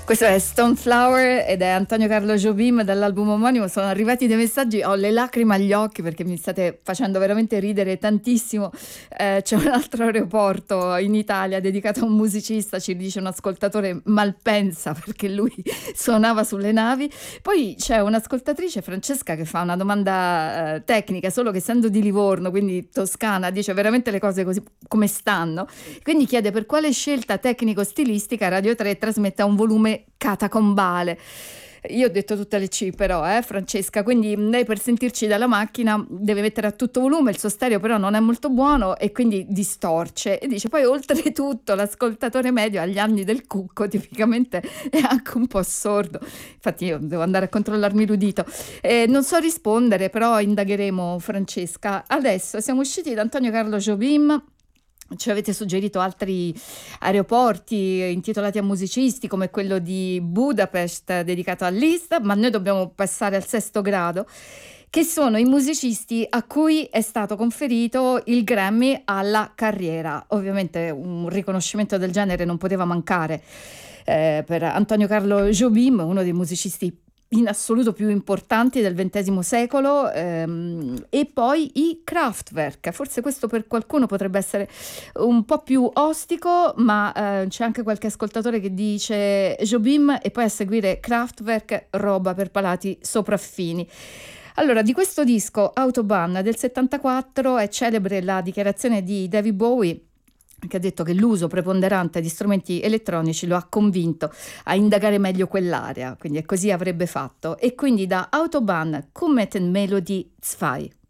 Questo è Stoneflower ed è Antonio Carlo Jobim dall'album omonimo. Sono arrivati dei messaggi, ho le lacrime agli occhi perché mi state facendo veramente ridere tantissimo. C'è un altro aeroporto in Italia dedicato a un musicista, ci dice un ascoltatore Malpensa, perché lui suonava sulle navi. Poi c'è un'ascoltatrice, Francesca, che fa una domanda tecnica, solo che essendo di Livorno, quindi toscana, dice veramente le cose così come stanno. Quindi chiede per quale scelta tecnico-stilistica Radio 3 trasmette a un volume catacombale. Io ho detto tutte le C però, Francesca, quindi lei per sentirci dalla macchina deve mettere a tutto volume, il suo stereo però non è molto buono e quindi distorce, e dice poi oltretutto l'ascoltatore medio agli anni del cucco tipicamente è anche un po' sordo. Infatti io devo andare a controllarmi l'udito, non so rispondere, però indagheremo, Francesca. Adesso siamo usciti da Antonio Carlo Jobim. Ci avete suggerito altri aeroporti intitolati a musicisti, come quello di Budapest dedicato all'Istat, ma noi dobbiamo passare al sesto grado, che sono i musicisti a cui è stato conferito il Grammy alla carriera. Ovviamente un riconoscimento del genere non poteva mancare per Antonio Carlo Jobim, uno dei musicisti in assoluto più importanti del XX secolo, e poi i Kraftwerk. Forse questo per qualcuno potrebbe essere un po' più ostico, ma c'è anche qualche ascoltatore che dice Jobim e poi a seguire Kraftwerk, roba per palati sopraffini. Allora, di questo disco Autobahn del 74 è celebre la dichiarazione di David Bowie, che ha detto che l'uso preponderante di strumenti elettronici lo ha convinto a indagare meglio quell'area, quindi così avrebbe fatto. E quindi da Autobahn Comet and Melody 2.